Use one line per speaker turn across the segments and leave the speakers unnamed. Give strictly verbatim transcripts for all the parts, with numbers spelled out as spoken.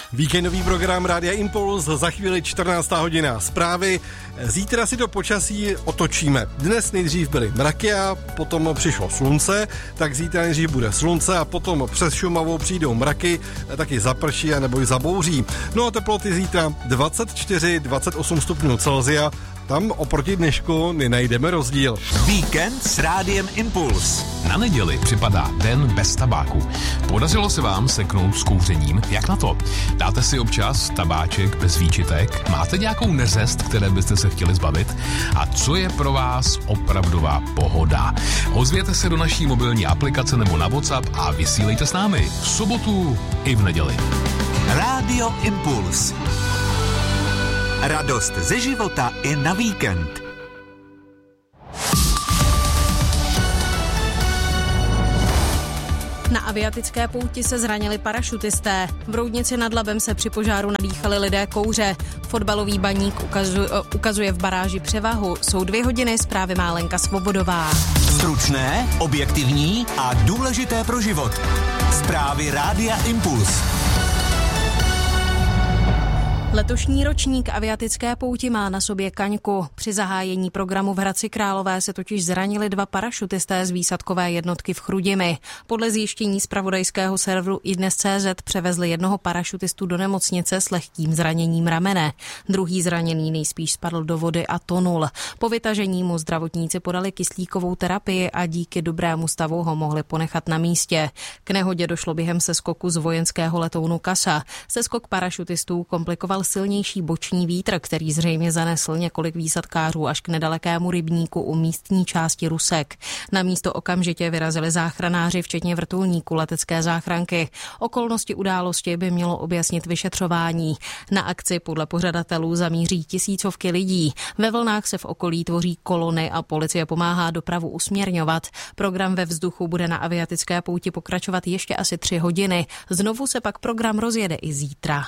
Víkendový program Rádia Impuls, za chvíli čtrnáctá hodina zprávy. Zítra si to počasí otočíme. Dnes nejdřív byly mraky a potom přišlo slunce, tak zítra nejdřív bude slunce a potom přes Šumavu přijdou mraky, taky zaprší a nebo i zabouří. No a teploty zítra dvacet čtyři dvacet osm stupňů Celsia. Tam oproti dnešku nenajdeme rozdíl.
Víkend s Rádiem Impuls.
Na neděli připadá den bez tabáku. Podařilo se vám seknout s kouřením? Jak na to? Dáte si občas tabáček bez výčitek? Máte nějakou neřest, které byste se chtěli zbavit? A co je pro vás opravdová pohoda? Ozvěte se do naší mobilní aplikace nebo na WhatsApp a vysílejte s námi v sobotu i v neděli.
Rádio Impuls. Radost ze života i na víkend.
Na aviatické pouti se zranili parašutisté. V Roudnici nad Labem se při požáru nadýchali lidé kouře. Fotbalový Baník ukazuje, ukazuje v baráži převahu. Jsou dvě hodiny, zprávy má Lenka Svobodová.
Stručné, objektivní a důležité pro život. Zprávy Rádia Impuls.
Letošní ročník aviatické pouti má na sobě kaňku. Při zahájení programu v Hradci Králové se totiž zranili dva parašutisté z výsadkové jednotky v Chrudimi. Podle zjištění zpravodajského serveru iDnes tečka cé zet převezli jednoho parašutistu do nemocnice s lehkým zraněním ramene. Druhý zraněný nejspíš spadl do vody a tonul. Po vytažení mu zdravotníci podali kyslíkovou terapii a díky dobrému stavu ho mohli ponechat na místě. K nehodě došlo během seskoku z vojenského letounu Kasa. Seskok parašutistů komplikoval silnější boční vítr, který zřejmě zanesl několik výsadkářů až k nedalekému rybníku u místní části Rusek. Na místo okamžitě vyrazili záchranáři, včetně vrtulníku letecké záchranky. Okolnosti události by mělo objasnit vyšetřování. Na akci podle pořadatelů zamíří tisícovky lidí. Ve vlnách se v okolí tvoří kolony a policie pomáhá dopravu usměrňovat. Program ve vzduchu bude na aviatické pouti pokračovat ještě asi tři hodiny. Znovu se pak program rozjede i zítra.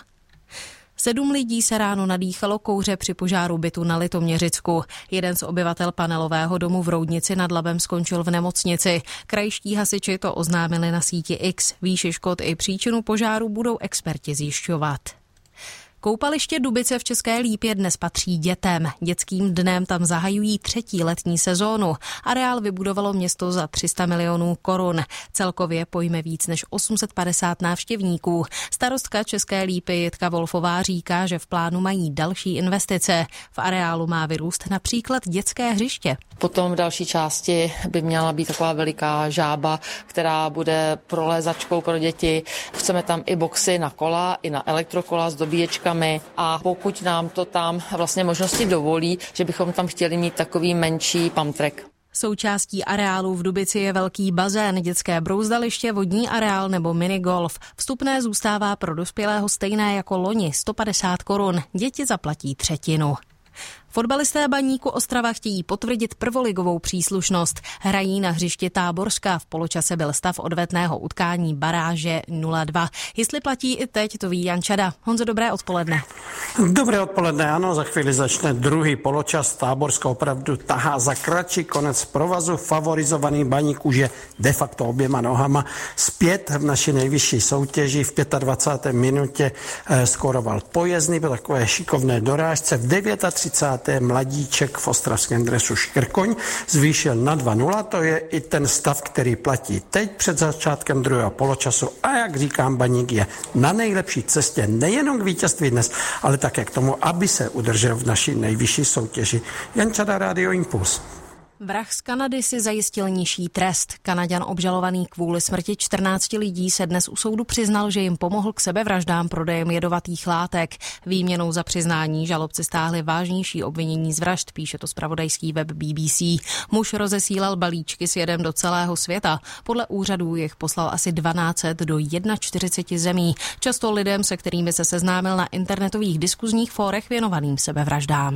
Sedm lidí se ráno nadýchalo kouře při požáru bytu na Litoměřicku. Jeden z obyvatel panelového domu v Roudnici nad Labem skončil v nemocnici. Krajští hasiči to oznámili na síti X. Výši škod i příčinu požáru budou experti zjišťovat. Koupaliště Dubice v České Lípě dnes patří dětem. Dětským dnem tam zahajují třetí letní sezónu. Areál vybudovalo město za tři sta milionů korun. Celkově pojme víc než osm set padesát návštěvníků. Starostka České Lípy Jitka Wolfová říká, že v plánu mají další investice. V areálu má vyrůst například dětské hřiště.
Potom v další části by měla být taková veliká žába, která bude prolézačkou pro děti. Chceme tam i boxy na kola, i na elektrokola s dobíječkami a pokud nám to tam vlastně možnosti dovolí, že bychom tam chtěli mít takový menší pump track.
Součástí areálu v Dubici je velký bazén, dětské brouzdaliště, vodní areál nebo minigolf. Vstupné zůstává pro dospělého stejné jako loni, sto padesát korun. Děti zaplatí třetinu. Fotbalisté Baníku Ostrava chtějí potvrdit prvoligovou příslušnost. Hrají na hřišti Táborská. V poločase byl stav odvetného utkání baráže nula dva. Jestli platí i teď, to ví Jan Čada. Honzo, dobré odpoledne.
Dobré odpoledne, ano, za chvíli začne druhý poločas. Táborska opravdu tahá za kratší konec provazu. Favorizovaný Baník už je de facto oběma nohama zpět v naší nejvyšší soutěži. V dvacáté páté minutě eh, skóroval Pojezdný, byl takové šikovné dorážce. V třicáté deváté mladíček v ostravském dresu Škrkoň zvýšil na dva nula, to je i ten stav, který platí teď před začátkem druhého poločasu a jak říkám, Baník je na nejlepší cestě nejenom k vítězství dnes, ale také k tomu, aby se udržel v naší nejvyšší soutěži. Jan Čada, Rádio Impuls.
Vrah z Kanady si zajistil nižší trest. Kanaďan obžalovaný kvůli smrti čtrnácti lidí se dnes u soudu přiznal, že jim pomohl k sebevraždám prodejem jedovatých látek. Výměnou za přiznání žalobci stáhli vážnější obvinění z vražd, píše to zpravodajský web B B C. Muž rozesílal balíčky s jedem do celého světa. Podle úřadů jich poslal asi dvanáct set do čtyřiceti jedna zemí. Často lidem, se kterými se seznámil na internetových diskuzních fórech věnovaným sebevraždám.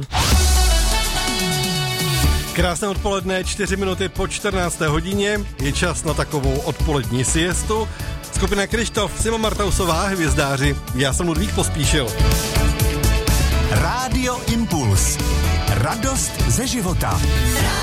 Krásné odpoledne, čtyři minuty po čtrnácté hodině, je čas na takovou odpolední siestu. Skupina Krištof, Sima Martausová, Hvězdáři, já jsem Ludvík Pospíšil.
Rádio Impuls. Radost ze života.